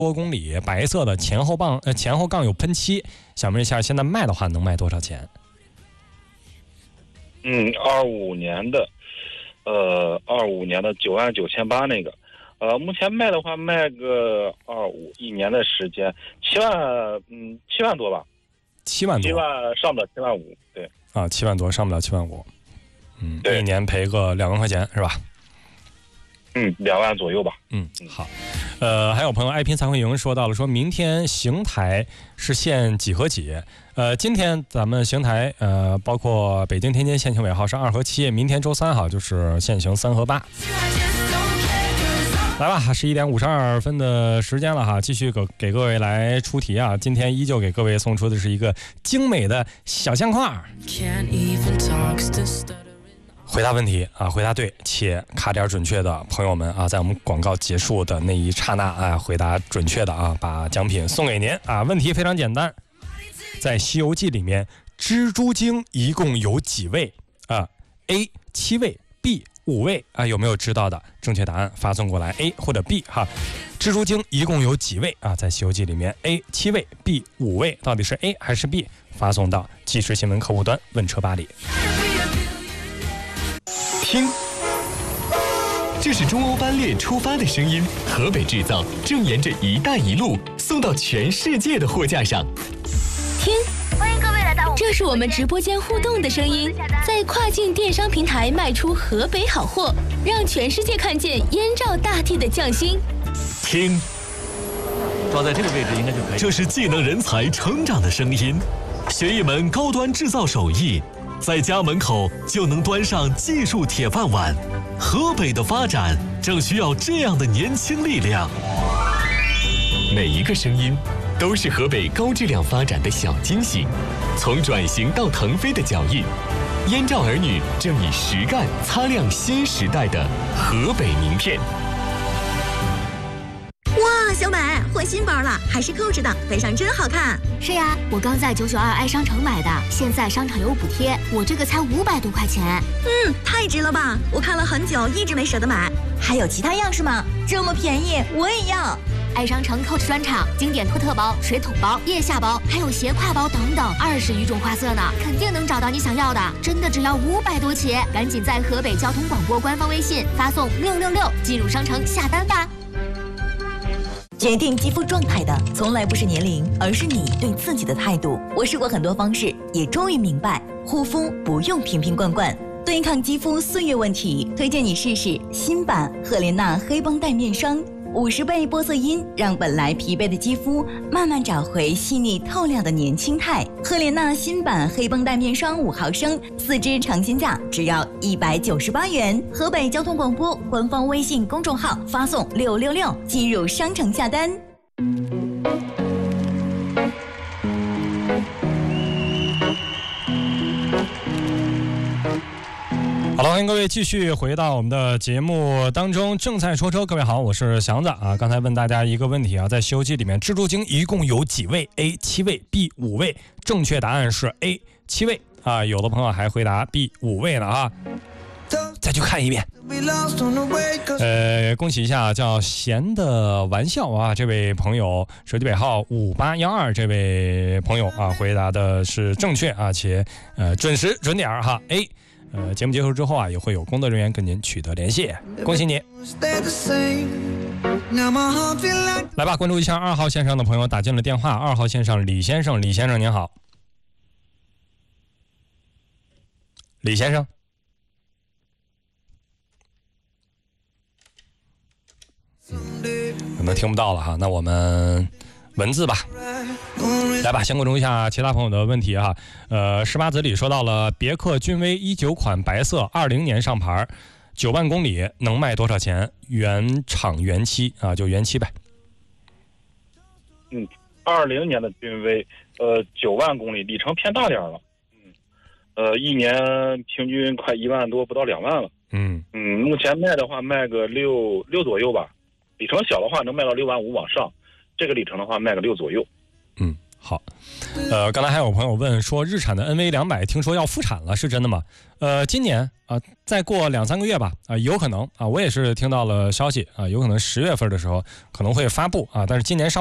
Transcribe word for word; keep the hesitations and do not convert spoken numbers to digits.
多公里，白色的，前后杠呃前后杠有喷漆，想问一下，现在卖的话能卖多少钱？ 嗯，二五年的，呃，二五年的九万九千八那个，呃，目前卖的话卖个二五一年的时间，七万，嗯，七万多吧， 七万多， 七万上不了七万五，对， 啊，七万多上不了七万五，嗯， 对， 一年赔个两万块钱是吧？ 嗯，两万左右吧。 嗯，好，呃，还有朋友爱拼才会赢说到了，说明天邢台是限几和几？呃，今天咱们邢台呃，包括北京、天津限行尾号是二和七，明天周三哈就是限行三和八。来吧，十一点五十二分的时间了哈，继续给给各位来出题啊！今天依旧给各位送出的是一个精美的小相框。回答问题啊，回答对且卡点准确的朋友们啊，在我们广告结束的那一刹那啊，回答准确的啊，把奖品送给您啊。问题非常简单，在《西游记》里面，蜘蛛精一共有几位啊 ？A 七位 ，B 五位啊？有没有知道的？正确答案发送过来 A 或者 B 哈。蜘蛛精一共有几位啊？在《西游记》里面 ，A 七位 ，B 五位，到底是 A 还是 B？ 发送到即时新闻客户端问车吧里。 听，这是中欧班列出发的声音，河北制造正沿着“一带一路”送到全世界的货架上。 听，欢迎各位来到，这是我们直播间互动的声音，在跨境电商平台卖出河北好货，让全世界看见燕赵大地的匠心。 听， 放在这个位置应该就可以。 这是技能人才成长的声音，学一门高端制造手艺，在家门口就能端上技术铁饭碗。河北的发展正需要这样的年轻力量。每一个声音都是河北高质量发展的小惊喜，从转型到腾飞的脚印，燕赵儿女正以实干擦亮新时代的河北名片。 哇，小美换新包了，还是扣着的，背上真好看。 是呀，我刚在九九二爱商城买的，现在商场有补贴，我这个才五百多块钱。 嗯，太值了吧！我看了很久，一直没舍得买。还有其他样式吗？这么便宜，我也要。 爱商城 Coach 专场，经典托特包、水桶包、腋下包，还有斜挎包等等，二十余种花色呢，肯定能找到你想要的。真的只要五百多起，赶紧在河北交通广播官方微信发送六六六进入商城下单吧。 决定肌肤状态的从来不是年龄，而是你对自己的态度。我试过很多方式，也终于明白，护肤不用瓶瓶罐罐，对抗肌肤岁月问题，推荐你试试新版赫莲娜黑绷带面霜。五十倍玻色因让本来疲惫的肌肤慢慢找回细腻透亮的年轻态。赫莲娜新版黑绷带面霜五毫升，四支尝鲜价只要一百九十八元。河北交通广播官方微信公众号发送六六六进入商城下单。 好了，欢迎各位继续回到我们的节目当中，正在说车。各位好，我是祥子啊。刚才问大家一个问题啊，在《西游记》里面，蜘蛛精一共有几位 ？A 七位 ，B 五位。正确答案是 A 七位啊。有的朋友还回答 B 五位了啊。再去看一遍。呃，恭喜一下叫闲的玩笑啊，这位朋友手机尾号五八一二，这位朋友啊，回答的是正确啊，且呃准时准点哈。A。呃，节目结束之后啊，也会有工作人员跟您取得联系，恭喜你！来吧，关注一下二号线上的朋友打进了电话。二号线上李先生，李先生您好，李先生，可能听不到了哈，那我们文字吧。来吧，先关注一下其他朋友的问题哈。呃，十八子里说到了别克君威一九款白色，二零年上牌，九万公里能卖多少钱？原厂原漆啊，就原漆呗。 嗯，二零年的君威，呃，九万公里，里程偏大点了。嗯，呃，一年平均快一万多，不到两万了。 嗯嗯，目前卖的话卖个六六左右吧，里程小的话能卖到六万五往上，这个里程的话卖个六左右。 嗯， 好，呃，刚才还有朋友问说，日产的 N V 两百听说要复产了，是真的吗？呃，今年啊、呃，再过两三个月吧，啊、呃，有可能啊，我也是听到了消息啊、呃，有可能十月份的时候可能会发布啊，但是今年上